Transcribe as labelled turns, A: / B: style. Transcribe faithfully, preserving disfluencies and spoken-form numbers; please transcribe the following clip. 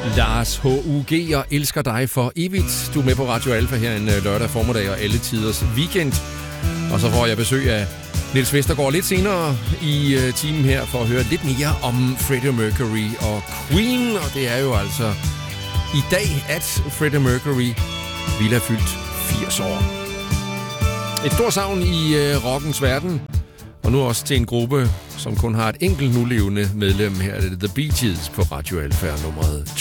A: Lars H U G og elsker dig for evigt. Du er med på Radio Alfa her en lørdag formiddag og alle tiders weekend. Og så får jeg besøg af Niels Vestergaard lidt senere i uh, timen her for at høre lidt mere om Freddie Mercury og Queen. Og det er jo altså i dag, at Freddie Mercury ville have fyldt firs år. Et stort savn i uh, rockens verden. Og nu også til en gruppe, som kun har et enkelt nulevende medlem. Her er det The Bee Gees på Radio Alfa nummeret